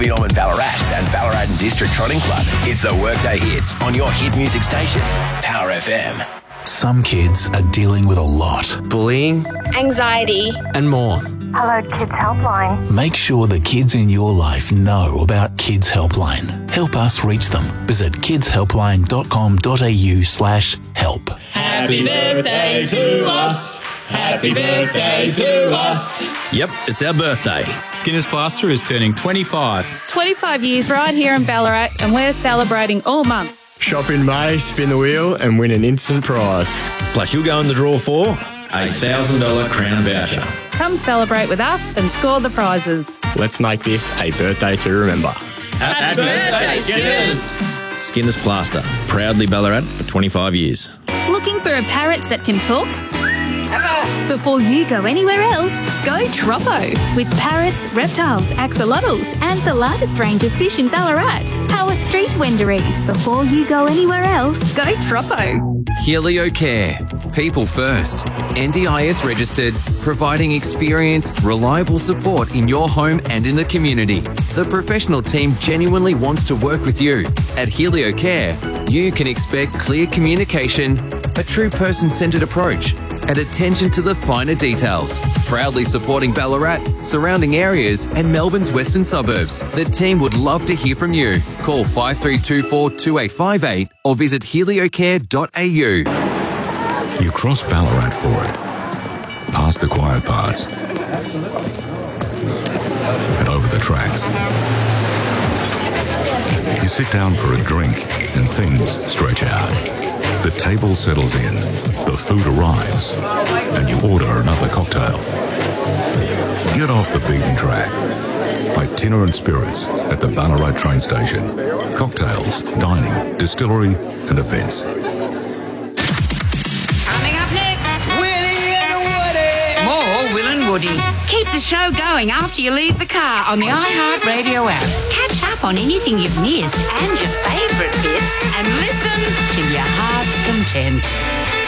Beaton and Ballarat and Ballarat and District Trotting Club. It's the Workday Hits on your hit music station, Power FM. Some kids are dealing with a lot. Bullying, anxiety, and more. Hello Kids Helpline. Make sure the kids in your life know about Kids Helpline. Help us reach them. Visit kidshelpline.com.au/help. Happy birthday to us. Happy birthday to us. Yep, it's our birthday. Skinner's Plaster is turning 25. 25 years right here in Ballarat, and we're celebrating all month. Shop in May, spin the wheel and win an instant prize. Plus, you'll go in the draw for a $1,000 Crown voucher. Come celebrate with us and score the prizes. Let's make this a birthday to remember. Happy birthday, Skinners. Skinner's Plaster, proudly Ballarat for 25 years. Looking for a parrot that can talk? Before you go anywhere else, go Troppo. With parrots, reptiles, axolotls and the largest range of fish in Ballarat. Howard Street, Wendouree. Before you go anywhere else, go Troppo. HelioCare. People first. NDIS registered, providing experienced, reliable support in your home and in the community. The professional team genuinely wants to work with you. At HelioCare, you can expect clear communication, a true person-centred approach, and attention to the finer details. Proudly supporting Ballarat, surrounding areas and Melbourne's western suburbs. The team would love to hear from you. Call 5324 2858 or visit heliocare.au. You cross Ballarat for it, past the quiet parts, and over the tracks. You sit down for a drink and things stretch out. The table settles in, the food arrives, and you order another cocktail. Get off the beaten track. Itinerant Spirits at the Ballarat train station. Cocktails, dining, distillery, and events. Coming up next, Willie and Woody. More Will and Woody. Keep the show going after you leave the car on the iHeartRadio app. Catch up on anything you've missed and your favourite bits and listen to your heart's content.